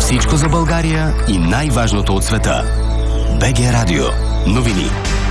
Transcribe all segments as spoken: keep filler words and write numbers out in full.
Всичко за България и най-важното от света. БГ Радио. Новини.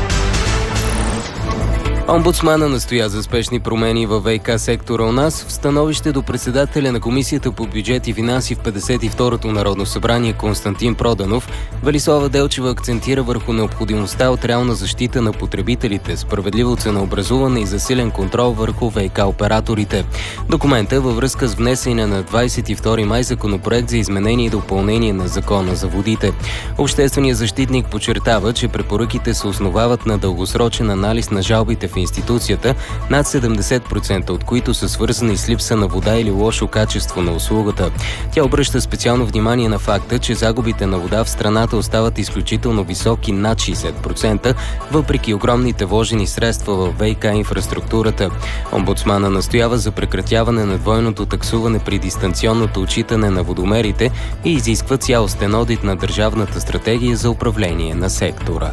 Омбудсмана настоя за спешни промени във ВиК сектора у нас. В становище до председателя на Комисията по бюджет и финанси в петдесет и второто Народно събрание Константин Проданов, Велислава Делчева акцентира върху необходимостта от реална защита на потребителите, справедливо ценообразуване и засилен контрол върху ВиК операторите. Документа във връзка с внесения на двадесет и втори май законопроект за изменение и допълнение на Закона за водите. Общественият защитник подчертава, че препоръките се основават на дългосрочен анализ на жалбите в институцията, над седемдесет процента от които са свързани с липса на вода или лошо качество на услугата. Тя обръща специално внимание на факта, че загубите на вода в страната остават изключително високи, над шейсет процента, въпреки огромните вложени средства в ВиК инфраструктурата. Омбудсмана настоява за прекратяване на двойното таксуване при дистанционното отчитане на водомерите и изисква цялостен одит на Държавната стратегия за управление на сектора.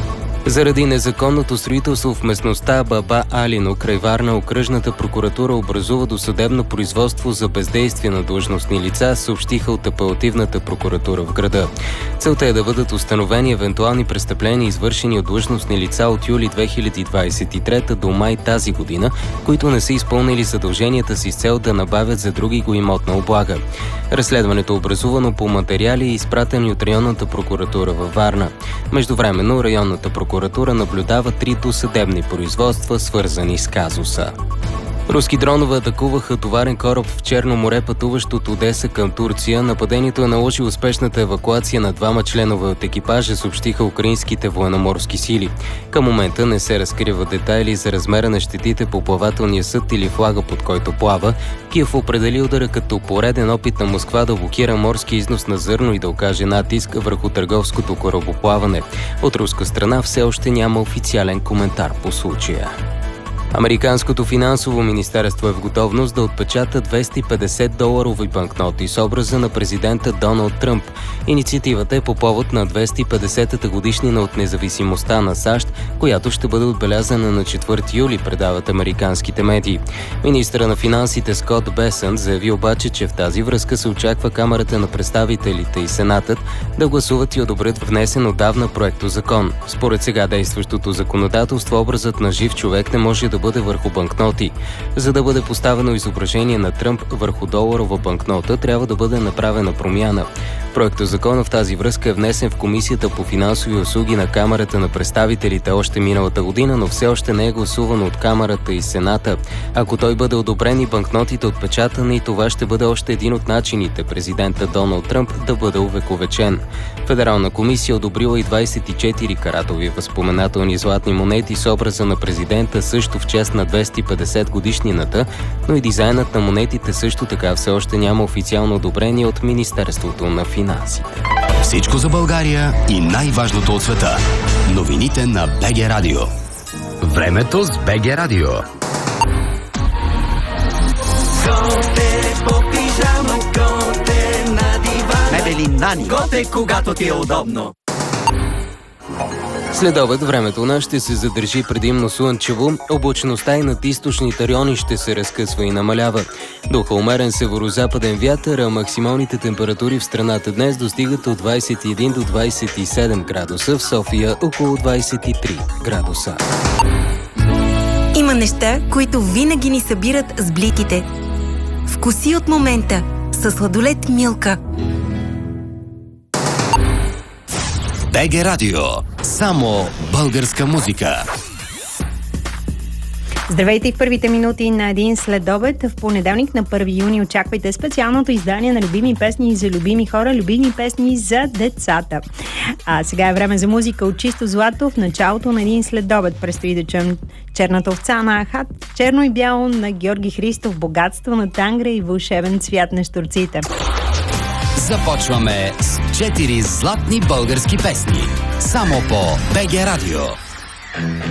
Заради незаконното строителство в местността Баба Алино край Варна, окръжната прокуратура образува досъдебно производство за бездействие на длъжностни лица, съобщиха от апелативната прокуратура в града. Целта е да бъдат установени евентуални престъпления, извършени от длъжностни лица от юли две хиляди двадесет и трета до май тази година, които не са изпълнили задълженията си с цел да набавят за други го имотна облага. Разследването е образувано по материали, изпратени от районната прокуратура във Варна. Междувременно районната прокуратура Прокуратура наблюдава три досъдебни производства, свързани с казуса. Руски дронове атакуваха товарен кораб в Черно море, пътуващ от Одеса към Турция. Нападението е наложило успешната евакуация на двама членове от екипажа, съобщиха украинските военноморски сили. Към момента не се разкриват детайли за размера на щетите по плавателния съд или флага, под който плава. Киев определи удара като пореден опит на Москва да блокира морски износ на зърно и да окаже натиск върху търговското корабоплаване. От руска страна все още няма официален коментар по случая. Американското финансово министерство е в готовност да отпечата двеста и петдесет доларови банкноти с образа на президента Доналд Тръмп. Инициативата е по повод на двеста и петдесетата годишнина от независимостта на САЩ, която ще бъде отбелязана на четвърти юли, предават американските медии. Министъра на финансите Скот Бесънт заяви обаче, че в тази връзка се очаква Камарата на представителите и Сенатът да гласуват и одобрят внесен отдавна проектозакон. Според сега действащото законодателство, образът на жив човек не може да бъде върху банкноти. За да бъде поставено изображение на Тръмп върху доларова банкнота, трябва да бъде направена промяна. Проектозакона в тази връзка е внесен в Комисията по финансови услуги на Камарата на представителите още миналата година, но все още не е гласувано от Камарата и Сената. Ако той бъде одобрен и банкнотите отпечатани, това ще бъде още един от начините президента Доналд Тръмп да бъде увековечен. Федерална комисия одобрила и двадесет и четири каратови възпоменателни златни монети с образа на президента, също в чест на двеста и петдесет годишнината, но и дизайнът на монетите също така все още няма официално одобрение от Министерството на финансите. Всичко за България и най-важното от света. Новините на БГ Радио. Времето с БГ Радио. Готе по пижама, готе на дивана. Мебели Нани. Готе, когато ти е удобно. След обед времето у нас ще се задържи предимно слънчево, облачността и над източните райони ще се разкъсва и намалява. Духа умерен северозападен вятър, а максималните температури в страната днес достигат от двадесет и един до двадесет и седем градуса, в София около двадесет и три градуса. Има неща, които винаги ни събират с бликите. Вкуси от момента със сладолед Милка. БГ Радио. Само българска музика. Здравейте, в първите минути на един следобед. В понеделник на първи юни очаквайте специалното издание на любими песни за любими хора, любими песни за децата. А сега е време за музика от чисто злато. В началото на един следобед предстои да чуем Черната овца на Ахат, Черно и бяло на Георги Христов, Богатство на Тангра и Вълшебен цвят на щурците. Започваме с четири златни български песни. Само по БГ Радио.